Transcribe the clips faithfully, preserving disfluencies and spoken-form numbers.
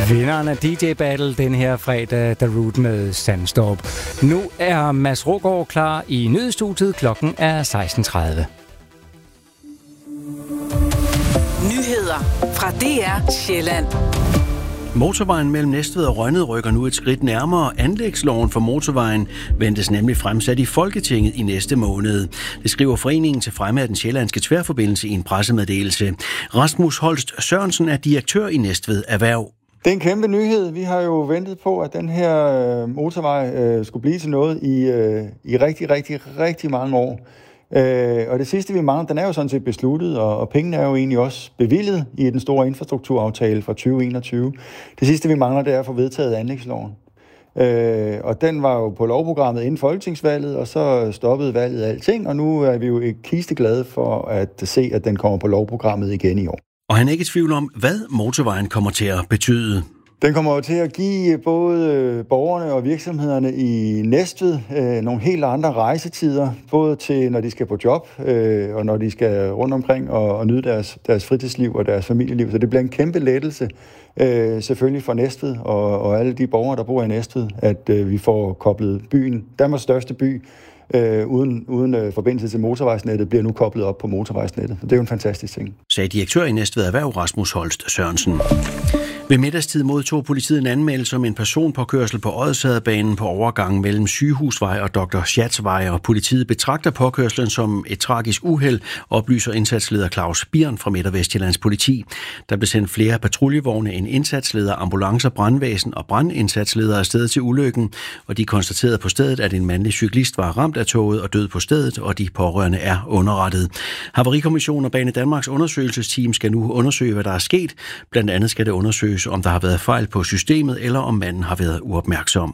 Vinderen af D J Battle den her fredag, The Root med Sandstorm. Nu er Mads Rågaard klar i nyhedsstudiet. Klokken er seksten tredive. Nyheder fra D R Sjælland. Motorvejen mellem Næstved og Rønnede rykker nu et skridt nærmere. Anlægsloven for motorvejen ventes nemlig fremsat i Folketinget i næste måned. Det skriver Foreningen til Fremme af den Sjællandske Tværforbindelse i en pressemeddelelse. Rasmus Holst Sørensen er direktør i Næstved Erhverv. Det er en kæmpe nyhed. Vi har jo ventet på, at den her motorvej øh, skulle blive til noget i, øh, i rigtig, rigtig, rigtig mange år. Øh, og det sidste, vi mangler, den er jo sådan set besluttet, og, og pengene er jo egentlig også bevilget i den store infrastrukturaftale fra tyve enogtyve. Det sidste, vi mangler, det er at få vedtaget anlægsloven. Øh, og den var jo på lovprogrammet inden folketingsvalget, og så stoppede valget alting, og nu er vi jo ikke kisteglade for at se, at den kommer på lovprogrammet igen i år. Og han er ikke i tvivl om, hvad motorvejen kommer til at betyde. Den kommer jo til at give både borgerne og virksomhederne i Næstved øh, nogle helt andre rejsetider, både til når de skal på job øh, og når de skal rundt omkring og, og nyde deres, deres fritidsliv og deres familieliv. Så det bliver en kæmpe lettelse øh, selvfølgelig for Næstved og, og alle de borgere, der bor i Næstved, at øh, vi får koblet byen, Danmarks største by, øh, uden, uden øh, forbindelse til motorvejsnettet, bliver nu koblet op på motorvejsnettet. Så det er jo en fantastisk ting. Sagde direktør i Næstved Erhverv Rasmus Holst Sørensen. Ved middagstid modtog politiet en anmeldelse om en personpåkørsel på Odsherredsbanen på overgangen mellem Sygehusvej og doktor Schatzvej, og politiet betragter påkørslen som et tragisk uheld, oplyser indsatsleder Claus Birn fra Midt- og Vestjyllands politi. Der blev sendt flere patruljevogne, en indsatsleder, ambulancer, brandvæsen og brandindsatsledere afsted til ulykken, og de konstaterede på stedet, at en mandlig cyklist var ramt af toget og død på stedet, og de pårørende er underrettet. Havarikommissionen og Bane Danmarks undersøgelsesteam skal nu undersøge, hvad der er sket. Blandt andet skal det undersøges, om der har været fejl på systemet, eller om manden har været uopmærksom.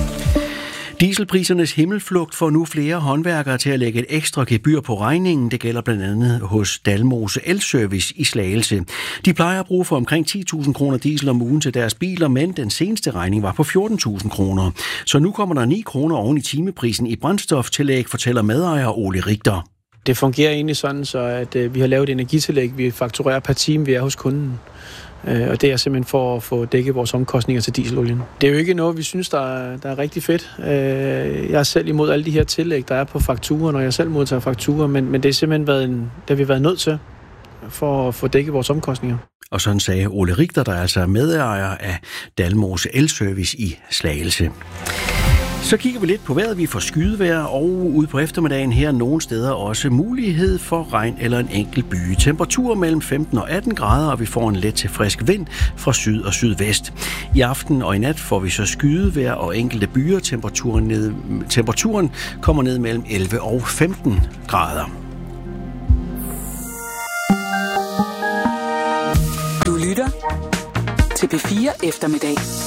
Dieselprisernes himmelflugt får nu flere håndværkere til at lægge et ekstra gebyr på regningen. Det gælder blandt andet hos Dalmose Elservice i Slagelse. De plejer at bruge for omkring ti tusind kroner diesel om ugen til deres biler, men den seneste regning var på fjorten tusind kroner. Så nu kommer der ni kroner oven i timeprisen i brændstoftillæg, fortæller medejer Ole Richter. Det fungerer egentlig sådan, så at øh, vi har lavet et energitillæg, vi fakturerer per time, vi er hos kunden. Øh, og det er simpelthen for at få dækket vores omkostninger til dieselolien. Det er jo ikke noget, vi synes, der er, der er rigtig fedt. Øh, jeg er selv imod alle de her tillæg, der er på fakturer, når jeg selv modtager fakturer, men, men det har simpelthen været en, det har vi været nødt til for at få dækket vores omkostninger. Og sådan sagde Ole Richter, der altså er medejer af Dalmose Elservice i Slagelse. Så kigger vi lidt på vejret. Vi får skydevejr, og ude på eftermiddagen her nogle steder også mulighed for regn eller en enkelt byge. Temperatur mellem femten og atten grader, og vi får en let til frisk vind fra syd og sydvest. I aften og i nat får vi så skydevejr og enkelte byer. Temperaturen, ned, temperaturen kommer ned mellem elleve og femten grader. Du lytter til P fire Eftermiddag.